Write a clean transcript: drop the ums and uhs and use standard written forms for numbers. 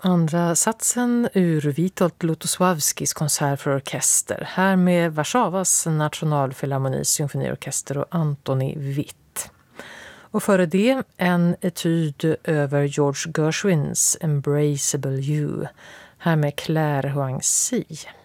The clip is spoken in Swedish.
Andra satsen ur Witold Lutosławskis konsert för orkester, här med Warszawas nationalfilharmonis symfoniorkester och Antoni Witt. Och före det en etyd över George Gershwins Embraceable You, här med Claire Huangzi.